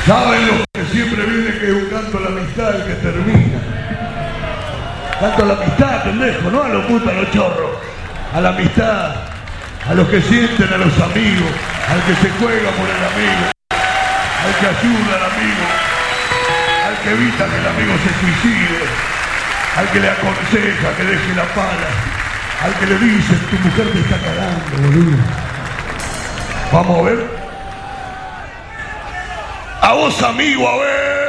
¿Saben los que siempre vienen que es un canto a la amistad el que termina? Canto a la amistad, pendejo, no a los putos, a los chorros. A la amistad, a los que sienten a los amigos, al que se juega por el amigo, al que ayuda al amigo, al que evita que el amigo se suicide, al que le aconseja que deje la pala, al que le dice, tu mujer te está cagando, boludo. Vamos a ver. A vos, amigo, a ver.